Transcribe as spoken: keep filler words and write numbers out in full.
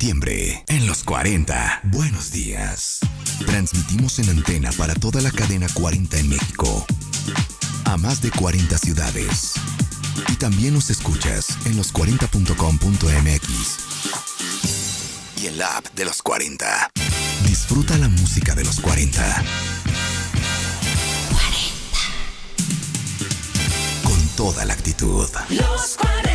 septiembre, en los cuarenta. Buenos días. Transmitimos en antena para toda la cadena cuarenta en México, a más de cuarenta ciudades. Y también nos escuchas en los cuarenta punto com punto m x y en la app de los cuarenta. Disfruta la música de los cuarenta. cuarenta. Con toda la actitud. Los cuarenta.